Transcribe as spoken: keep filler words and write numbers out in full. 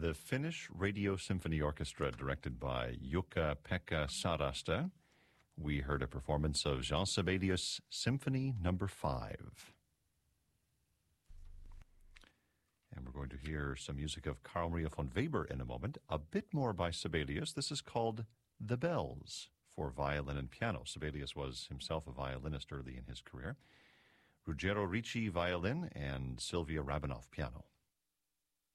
the Finnish Radio Symphony Orchestra, directed by Jukka-Pekka Sarasta. We heard a performance of Jean Sibelius' Symphony Number Five. And we're going to hear some music of Carl Maria von Weber in a moment. A bit more by Sibelius. This is called The Bells for violin and piano. Sibelius was himself a violinist early in his career. Ruggero Ricci, violin, and Sylvia Rabinoff, piano.